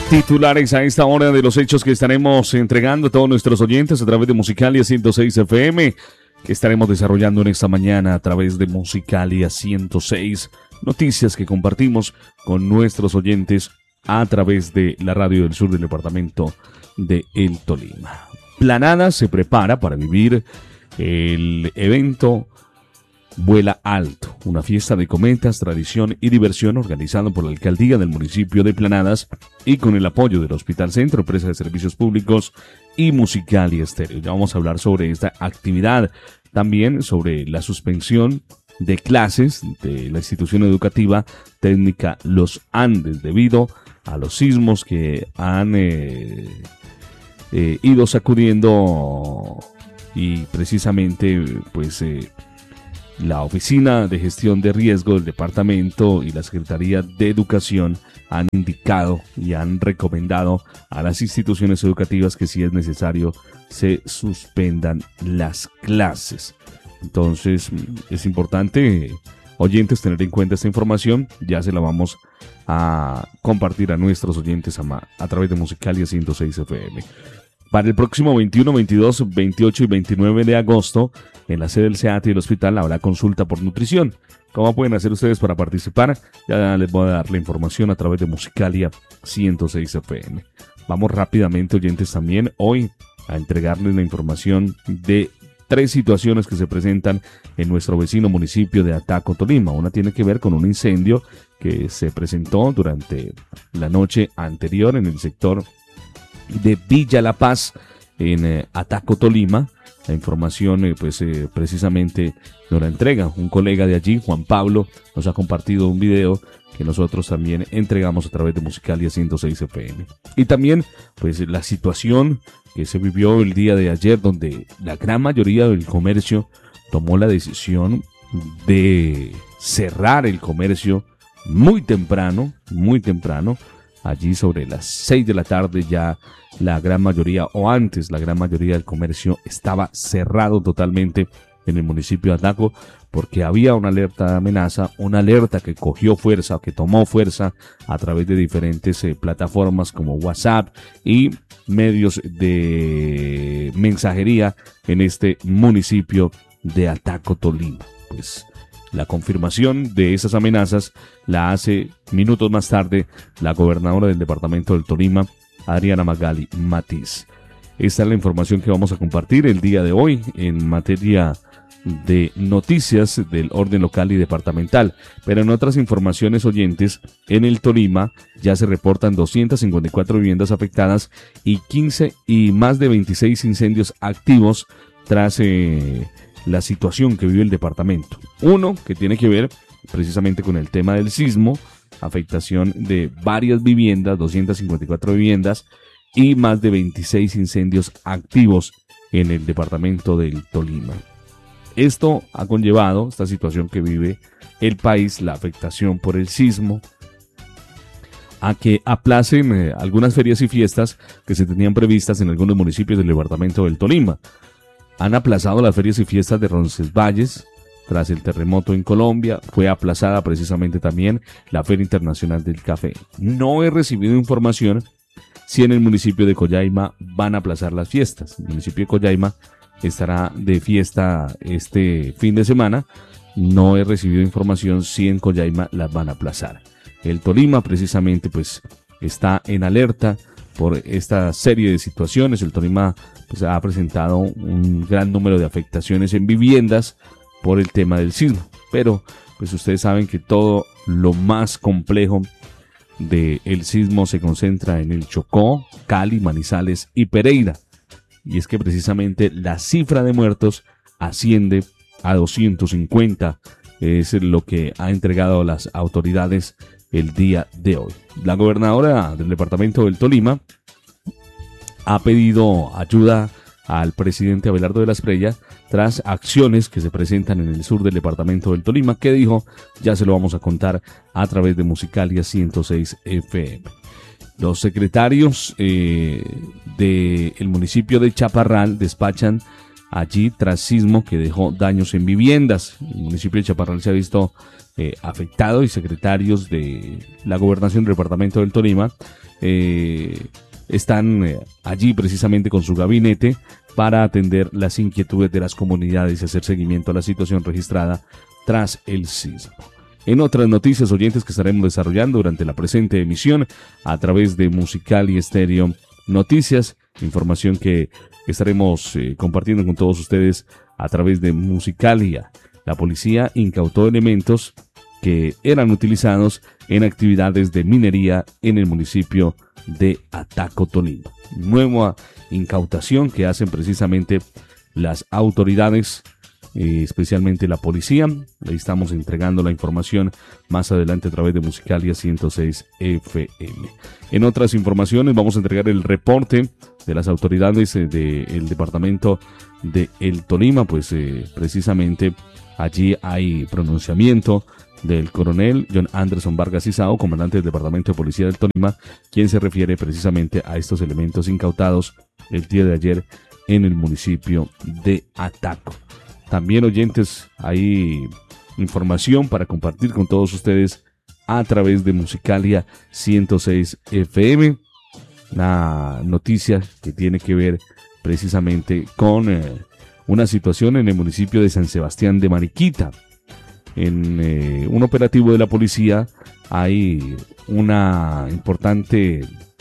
Titulares a esta hora de los hechos que estaremos entregando a todos nuestros oyentes a través de Musicalia 106 FM, que estaremos desarrollando en esta mañana a través de Musicalia 106. Noticias que compartimos con nuestros oyentes a través de la radio del sur del departamento de El Tolima. Planada se prepara para vivir el evento Vuela Alto, una fiesta de cometas, tradición y diversión organizado por la alcaldía del municipio de Planadas y con el apoyo del Hospital Centro, Empresa de Servicios Públicos y Musicalia Estéreo. Ya vamos a hablar sobre esta actividad, también sobre la suspensión de clases de la institución educativa técnica Los Andes debido a los sismos que han ido sacudiendo y precisamente pues la Oficina de Gestión de Riesgo del Departamento y la Secretaría de Educación han indicado y han recomendado a las instituciones educativas que si es necesario se suspendan las clases. Entonces es importante, oyentes, tener en cuenta esta información. Ya se la vamos a compartir a nuestros oyentes a través de Musicalia 106 FM. Para el próximo 21, 22, 28 y 29 de agosto, en la sede del SEAT y el hospital habrá consulta por nutrición. ¿Cómo pueden hacer ustedes para participar? Ya les voy a dar la información a través de Musicalia 106 FM. Vamos rápidamente, oyentes, también hoy a entregarles la información de 3 situaciones que se presentan en nuestro vecino municipio de Ataco, Tolima. Una tiene que ver con un incendio que se presentó durante la noche anterior en el sector de Villa La Paz, en Ataco, Tolima. La información precisamente nos la entrega un colega de allí, Juan Pablo. Nos ha compartido un video que nosotros también entregamos a través de Musicalia 106 FM. Y también pues la situación que se vivió el día de ayer, donde la gran mayoría del comercio tomó la decisión de cerrar el comercio muy temprano, allí sobre las 6 de la tarde ya la gran mayoría, o antes la gran mayoría del comercio estaba cerrado totalmente en el municipio de Ataco, porque había una alerta de amenaza, una alerta que cogió fuerza, que tomó fuerza a través de diferentes plataformas como WhatsApp y medios de mensajería en este municipio de Ataco, Tolima. Pues la confirmación de esas amenazas la hace minutos más tarde la gobernadora del departamento del Tolima, Adriana Magali Matiz. Esta es la información que vamos a compartir el día de hoy en materia de noticias del orden local y departamental. Pero en otras informaciones, oyentes, en el Tolima ya se reportan 254 viviendas afectadas y 15 y más de 26 incendios activos tras la situación que vive el departamento. Uno que tiene que ver precisamente con el tema del sismo, afectación de varias viviendas, 254 viviendas y más de 26 incendios activos en el departamento del Tolima. Esto ha conllevado, esta situación que vive el país, la afectación por el sismo, a que aplacen algunas ferias y fiestas que se tenían previstas en algunos municipios del departamento del Tolima. Han aplazado las ferias y fiestas de Roncesvalles tras el terremoto en Colombia. Fue aplazada precisamente también la Feria Internacional del Café. No he recibido información si en el municipio de Collaima van a aplazar las fiestas. El municipio de Collaima estará de fiesta este fin de semana. No he recibido información si en Collaima las van a aplazar. El Tolima precisamente pues está en alerta por esta serie de situaciones. El Tolima pues ha presentado un gran número de afectaciones en viviendas por el tema del sismo, pero pues ustedes saben que todo lo más complejo del sismo se concentra en el Chocó, Cali, Manizales y Pereira, y es que precisamente la cifra de muertos asciende a 250, es lo que ha entregado las autoridades el día de hoy. La gobernadora del departamento del Tolima ha pedido ayuda al presidente Abelardo de la Espriella tras acciones que se presentan en el sur del departamento del Tolima, que dijo, ya se lo vamos a contar a través de Musicalia 106 FM. Los secretarios del municipio de Chaparral despachan allí tras sismo que dejó daños en viviendas. El municipio de Chaparral se ha visto afectado y secretarios de la gobernación del departamento del Tolima están allí precisamente con su gabinete para atender las inquietudes de las comunidades y hacer seguimiento a la situación registrada tras el sismo. En otras noticias, oyentes, que estaremos desarrollando durante la presente emisión a través de Musicalia Estéreo Noticias, información que estaremos compartiendo con todos ustedes a través de Musicalia. La policía incautó elementos que eran utilizados en actividades de minería en el municipio de Ataco, Tolima. Nueva incautación que hacen precisamente las autoridades, especialmente la policía. Le estamos entregando la información más adelante a través de Musicalia 106 FM. En otras informaciones vamos a entregar el reporte de las autoridades del departamento de El Tolima, pues precisamente allí hay pronunciamiento del coronel John Anderson Vargas Isao, comandante del Departamento de Policía del Tolima, quien se refiere precisamente a estos elementos incautados el día de ayer en el municipio de Ataco. También, oyentes, hay información para compartir con todos ustedes a través de Musicalia 106 FM. Una noticia que tiene que ver precisamente con una situación en el municipio de San Sebastián de Mariquita. En un operativo de la policía hay una importante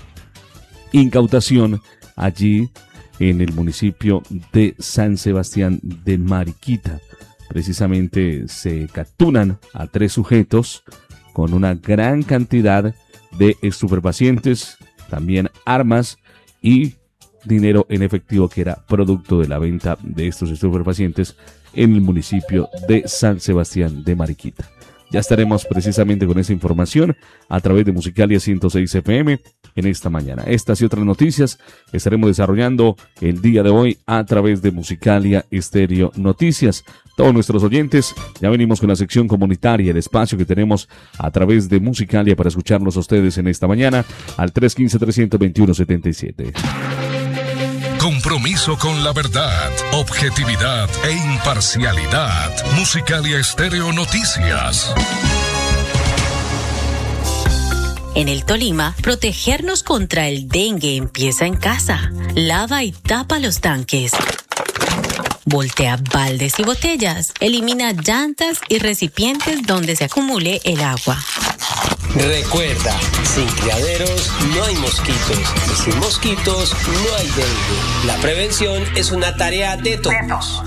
incautación allí en el municipio de San Sebastián de Mariquita. Precisamente se capturan a 3 sujetos con una gran cantidad de estupefacientes, también armas y dinero en efectivo que era producto de la venta de estos estupefacientes en el municipio de San Sebastián de Mariquita. Ya estaremos precisamente con esa información a través de Musicalia 106 FM en esta mañana. Estas y otras noticias estaremos desarrollando el día de hoy a través de Musicalia Estéreo Noticias. Todos nuestros oyentes, ya venimos con la sección comunitaria, el espacio que tenemos a través de Musicalia para escucharlos a ustedes en esta mañana al 315-321-77. Compromiso con la verdad, objetividad e imparcialidad. Musicalia Estéreo Noticias. En el Tolima, protegernos contra el dengue empieza en casa. Lava y tapa los tanques. Voltea baldes y botellas. Elimina llantas y recipientes donde se acumule el agua. Recuerda, sin criaderos no hay mosquitos y sin mosquitos no hay dengue. La prevención es una tarea de todos.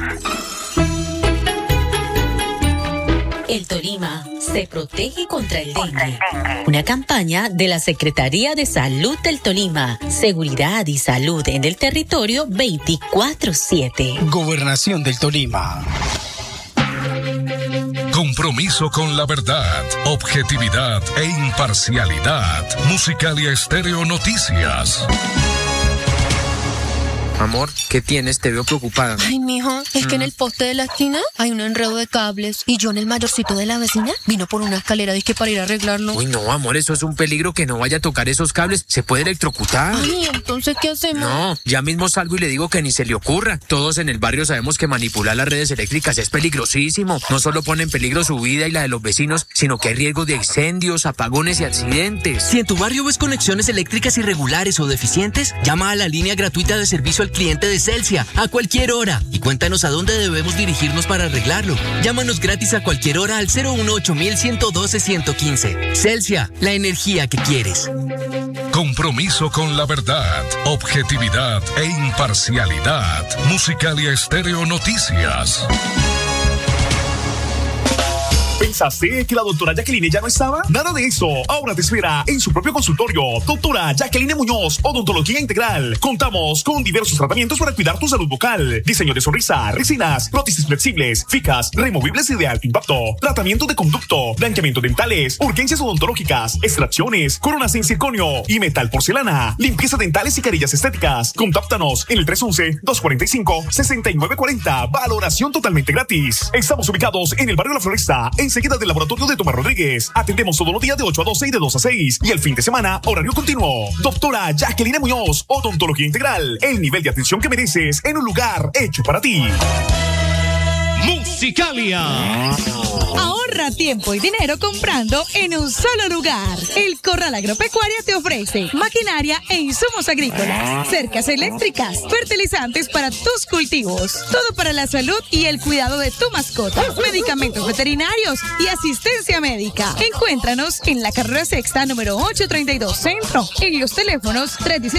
El Tolima se protege contra el dengue. Una campaña de la Secretaría de Salud del Tolima. Seguridad y salud en el territorio 24/7. Gobernación del Tolima. Compromiso con la verdad, objetividad e imparcialidad. Musicalia Estéreo Noticias. Amor, ¿qué tienes? Te veo preocupada. Ay, mijo, es que en el poste de la esquina hay un enredo de cables y John, el mayorcito de la vecina, vino por una escalera dizque para ir a arreglarlo. Uy, no, amor, eso es un peligro, que no vaya a tocar esos cables. Se puede electrocutar. Ay, entonces, ¿qué hacemos? No, ya mismo salgo y le digo que ni se le ocurra. Todos en el barrio sabemos que manipular las redes eléctricas es peligrosísimo. No solo pone en peligro su vida y la de los vecinos, sino que hay riesgo de incendios, apagones y accidentes. Si en tu barrio ves conexiones eléctricas irregulares o deficientes, llama a la línea gratuita de servicio al cliente de Celsia a cualquier hora y cuéntanos a dónde debemos dirigirnos para arreglarlo. Llámanos gratis a cualquier hora al 018-112-115. Celsia, la energía que quieres. Compromiso con la verdad, objetividad e imparcialidad. Musicalia Estéreo Noticias. ¿Pensaste que la doctora Jacqueline ya no estaba? Nada de eso. Ahora te espera en su propio consultorio. Doctora Jacqueline Muñoz, Odontología Integral. Contamos con diversos tratamientos para cuidar tu salud bucal. Diseño de sonrisa, resinas, prótesis flexibles, fijas, removibles y de alto impacto. Tratamiento de conducto, blanqueamiento dentales, urgencias odontológicas, extracciones, coronas en circonio y metal porcelana. Limpieza dentales y carillas estéticas. Contáctanos en el 311-245-6940. Valoración totalmente gratis. Estamos ubicados en el barrio La Floresta, en enseguida del laboratorio de Tomás Rodríguez. Atendemos todos los días de 8 a 12 y de 2 a 6. Y el fin de semana, horario continuo. Doctora Jacqueline Muñoz, Odontología Integral. El nivel de atención que mereces en un lugar hecho para ti. Musicalia. Ahorra tiempo y dinero comprando en un solo lugar. El Corral Agropecuario te ofrece maquinaria e insumos agrícolas, cercas eléctricas, fertilizantes para tus cultivos, todo para la salud y el cuidado de tu mascota, medicamentos veterinarios y asistencia médica. Encuéntranos en la carrera sexta número 832 Centro, en los teléfonos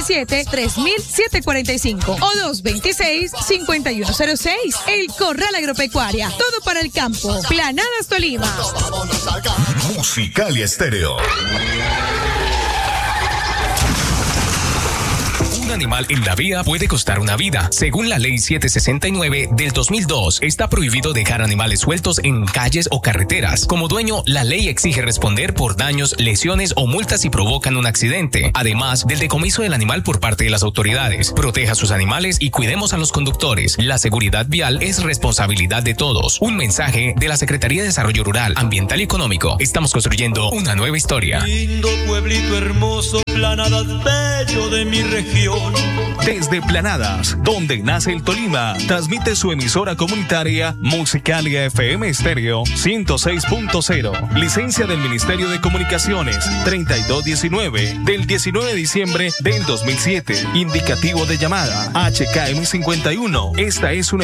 317-3745 o 226-5106. El Corral Agropecuaria, todo para el campo. Planadas Tolima. Musicalia Estéreo. Un animal en la vía puede costar una vida. Según la Ley 769 del 2002, está prohibido dejar animales sueltos en calles o carreteras. Como dueño, la ley exige responder por daños, lesiones o multas si provocan un accidente, además del decomiso del animal por parte de las autoridades. Proteja a sus animales y cuidemos a los conductores. La seguridad vial es responsabilidad de todos. Un mensaje de la Secretaría de Desarrollo Rural, Ambiental y Económico. Estamos construyendo una nueva historia. Lindo pueblito hermoso, Planadas bello de mi región. Desde Planadas, donde nace el Tolima, transmite su emisora comunitaria Musicalia FM Estéreo 106.0. Licencia del Ministerio de Comunicaciones 3219 del 19 de diciembre del 2007. Indicativo de llamada HKM 51. Esta es una